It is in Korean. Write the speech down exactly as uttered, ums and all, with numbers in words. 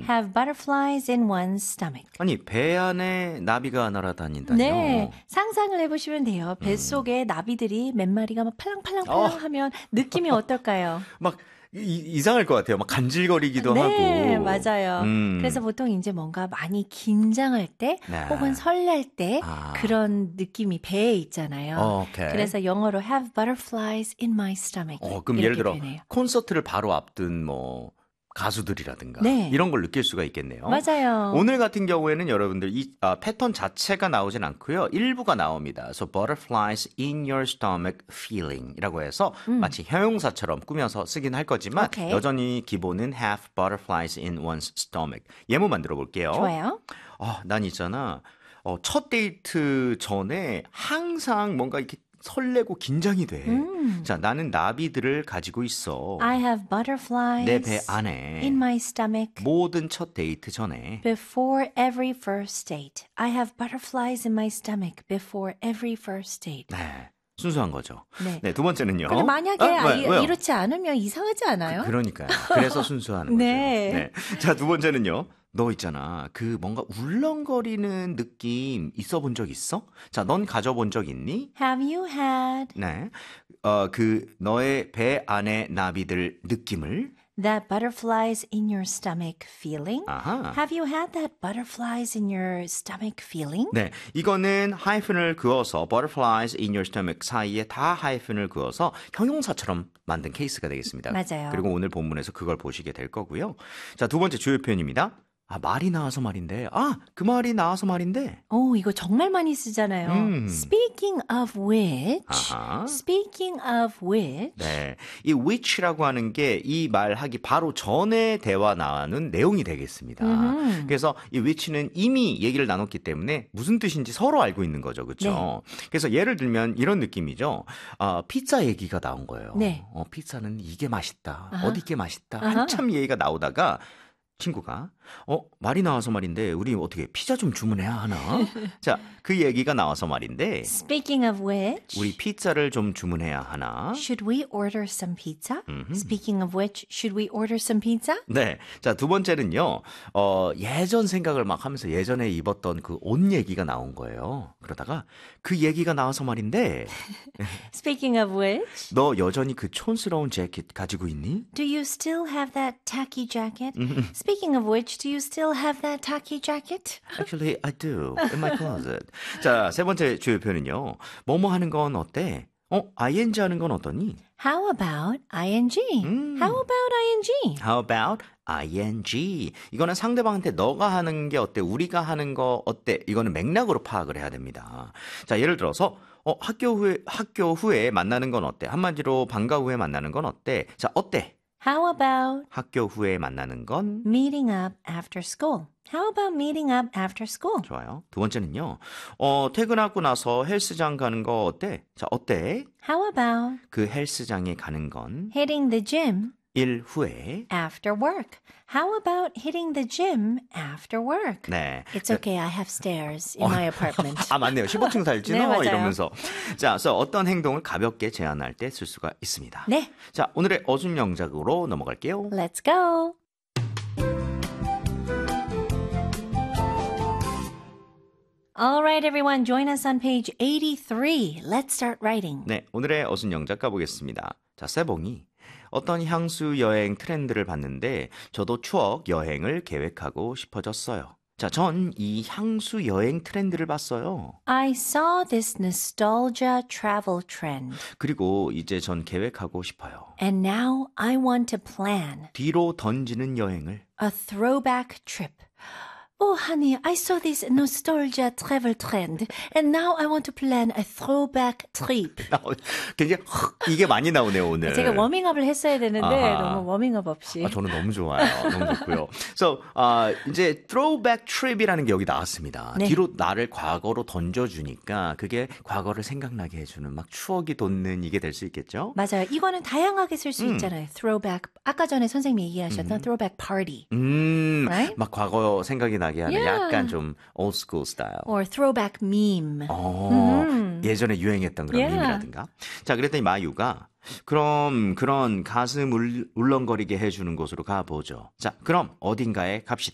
have butterflies in one's stomach. 아니, 배 안에 나비가 날아다닌다뇨. 네, 상상을 해보시면 돼요. 뱃속에 음. 나비들이 몇 마리가 막 팔랑팔랑팔랑 어. 하면 느낌이 어떨까요? 막 이, 이상할 것 같아요. 막 간질거리기도 네, 하고. 네, 맞아요. 음. 그래서 보통 이제 뭔가 많이 긴장할 때 네. 혹은 설렐 때 아. 그런 느낌이 배에 있잖아요. 어, okay. 그래서 영어로 have butterflies in my stomach. 어, 그럼 예를 들어 표현해요. 콘서트를 바로 앞둔 뭐 가수들이라든가 네. 이런 걸 느낄 수가 있겠네요. 맞아요. 오늘 같은 경우에는 여러분들 이 아, 패턴 자체가 나오진 않고요. 일부가 나옵니다. So butterflies in your stomach feeling이라고 해서 음. 마치 형용사처럼 꾸며서 쓰긴 할 거지만 okay. 여전히 기본은 have butterflies in one's stomach. 예문만 들어볼게요. 좋아요. 아, 난 있잖아. 어, 첫 데이트 전에 항상 뭔가 이렇게 설레고 긴장이 돼. 음. 자, 나는 나비들을 가지고 있어. I have butterflies 내 배 안에 in my stomach. 모든 첫 데이트 전에 Before every first date. I have butterflies in my stomach before every first date. 네. 순수한 거죠. 네. 네, 두 번째는요. 근데 만약에 아, 왜, 아, 이렇지 않으면 이상하지 않아요? 그, 그러니까요. 그래서 순수한 거죠. 네. 네. 자, 두 번째는요. 너 있잖아. 그 뭔가 울렁거리는 느낌 있어 본 적 있어? 자, 넌 가져본 적 있니? Have you had 네. 어, 그 너의 배 안에 나비들 느낌을 that butterflies in your stomach feeling? 아하. Have you had that butterflies in your stomach feeling? 네, 이거는 하이픈을 그어서 butterflies in your stomach 사이에 다 하이픈을 그어서 형용사처럼 만든 케이스가 되겠습니다. 맞아요. 그리고 오늘 본문에서 그걸 보시게 될 거고요. 자, 두 번째 주요 표현입니다. 아, 말이 나와서 말인데. 아, 그 말이 나와서 말인데. 오, 이거 정말 많이 쓰잖아요. 음. Speaking of which, 아하. speaking of which. 네, 이 which라고 하는 게 이 말하기 바로 전에 대화 나누는 내용이 되겠습니다. 음흠. 그래서 이 which는 이미 얘기를 나눴기 때문에 무슨 뜻인지 서로 알고 있는 거죠, 그렇죠? 네. 그래서 예를 들면 이런 느낌이죠. 어, 피자 얘기가 나온 거예요. 네. 어, 피자는 이게 맛있다, 아하. 어디 게 맛있다. 아하. 한참 얘기가 나오다가. 친구가 어 말이 나와서 말인데 우리 어떻게 피자 좀 주문해야 하나? 자, 그 얘기가 나와서 말인데 Speaking of which, 우리 피자를 좀 주문해야 하나? should we order some pizza? 음흠. Speaking of which, should we order some pizza? 네, 자, 두 번째는요. 어, 예전 생각을 막 하면서 예전에 입었던 그 옷 얘기가 나온 거예요. 그러다가 그 얘기가 나와서 말인데 Speaking of which, 너 여전히 그 촌스러운 재킷 가지고 있니? do you still have that tacky jacket? Speaking of which, do you still have that tacky jacket? Actually, I do. In my closet. 자, 세 번째 주요 표현은요. 뭐뭐 하는 건 어때? 어, ing 하는 건 어떠니? How about ing? 음. How about ing? How about ing? 이거는 상대방한테 너가 하는 게 어때? 우리가 하는 거 어때? 이거는 맥락으로 파악을 해야 됩니다. 자, 예를 들어서 어, 학교 후에 학교 후에 만나는 건 어때? 한마디로 방과 후에 만나는 건 어때? 자, 어때? How about 학교 후에 만나는 건 meeting up after school? How about meeting up after school? 좋아요. 두 번째는요. 어, 퇴근하고 나서 헬스장 가는 거 어때? 자, 어때? How about 그 헬스장에 가는 건 hitting the gym 일 후에 after work? How about hitting the gym after work? 네. It's okay, I have stairs in my apartment. 아, 맞네요. 십오 층 살지 네, 너? 맞아요. 이러면서. 자, 그래서 어떤 행동을 가볍게 제안할 때 쓸 수가 있습니다. 네. 자, 오늘의 어순 영작으로 넘어갈게요. Let's go. All right, everyone, join us on page eighty-three. Let's start writing. 네, 오늘의 어순 영작 가보겠습니다. 자, 세봉이 어떤 향수 여행 트렌드를 봤는데 저도 추억 여행을 계획하고 싶어졌어요. 자, 전 이 향수 여행 트렌드를 봤어요. I saw this nostalgia travel trend. 그리고 이제 전 계획하고 싶어요. And now I want to plan 뒤로 던지는 여행을. a throwback trip. Oh, honey, I saw this nostalgia travel trend, and now I want to plan a throwback trip. 굉장히 이게 많이 나오네요, 오늘. 제가 워밍업을 했어야 되는데 아하. 너무 워밍업 없이. 아, 저는 너무 좋아요. 너무 좋고요. So, 아, 이제 throwback trip이라는 게 여기 나왔습니다. 네. 뒤로 나를 과거로 던져주니까 그게 과거를 생각나게 해주는 막 추억이 돋는 이게 될 수 있겠죠? 맞아요. 이거는 다양하게 쓸 수 음. 있잖아요. throwback. 아까 전에 선생님이 얘기하셨던 throwback party. 음, Right? 막 과거 생각이 나게 하는 Yeah. 약간 좀 old school style. Or throwback meme. 어, 음. 예전에 유행했던 그런 Yeah. 밈이라든가. 자, 그랬더니 마유가 그럼 그런 가슴 울, 울렁거리게 해주는 곳으로 가보죠. 자, 그럼 어딘가에 갑시다.